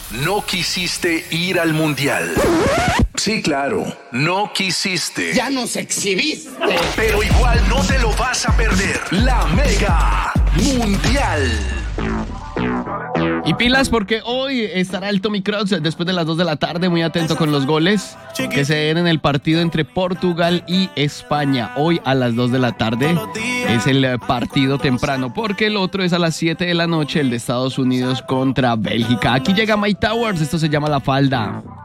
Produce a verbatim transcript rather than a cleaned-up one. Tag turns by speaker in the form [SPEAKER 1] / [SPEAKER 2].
[SPEAKER 1] No quisiste ir al mundial. Sí, claro, no quisiste.
[SPEAKER 2] Ya nos exhibiste.
[SPEAKER 1] Pero igual no te lo vas a perder. La Mega Mundial.
[SPEAKER 3] Y pilas porque hoy estará el Tommy Crocs después de las dos de la tarde, muy atento con los goles que se den en el partido entre Portugal y España. Hoy a las dos de la tarde es el partido temprano, porque el otro es a las siete de la noche, el de Estados Unidos contra Bélgica. Aquí llega Mike Towers, esto se llama La Falda.